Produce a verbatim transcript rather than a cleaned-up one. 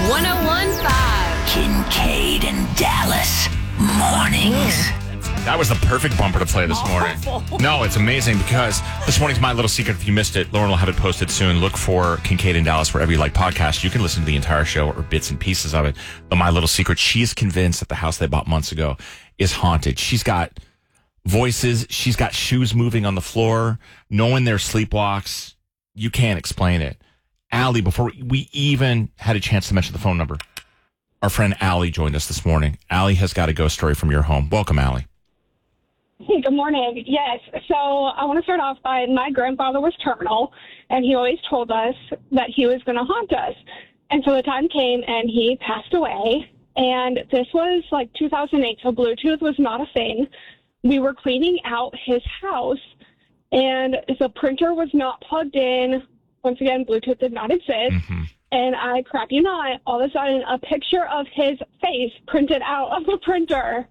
one oh one point five. Kincaid and Dallas mornings. That was the perfect bumper to play this morning. No, it's amazing because this morning's My Little Secret. If you missed it, Lauren will have it posted soon. Look for Kincaid and Dallas wherever you like podcasts. You can listen to the entire show or bits and pieces of it. But My Little Secret, she's convinced that the house they bought months ago is haunted. She's got voices. She's got shoes moving on the floor. Knowing their sleepwalks. You can't explain it. Allie, before we even had a chance to mention the phone number, our friend Allie joined us this morning. Allie has got a ghost story from your home. Welcome, Allie. Hey, good morning. Yes, so I want to start off by my grandfather was terminal, and he always told us that he was going to haunt us. And so the time came, and he passed away, and this was like two thousand eight, so Bluetooth was not a thing. We were cleaning out his house, and the printer was not plugged in. Once again, Bluetooth did not exist. Mm-hmm. And I, crap you not, all of a sudden, a picture of his face printed out of the printer.